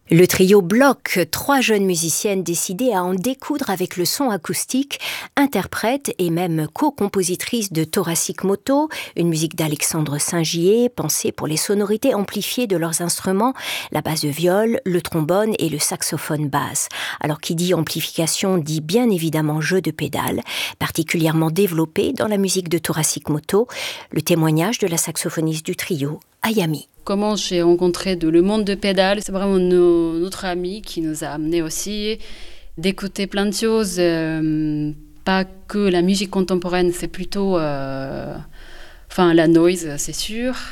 Le trio Bloc, 3 jeunes musiciennes décidées à en découdre avec le son acoustique, interprètes et même co-compositrices de Thoracic Moto, une musique d'Alexandre Saint-Gier, pensée pour les sonorités amplifiées de leurs instruments, la basse de viol, le trombone et le saxophone basse. Alors qui dit amplification dit bien évidemment jeu de pédales, particulièrement développé dans la musique de Thoracic Moto, le témoignage de la saxophoniste du trio, Ayami. Comment j'ai rencontré le monde de pédales, c'est vraiment notre ami qui nous a amené aussi d'écouter plein de choses, pas que la musique contemporaine, c'est plutôt la noise, c'est sûr.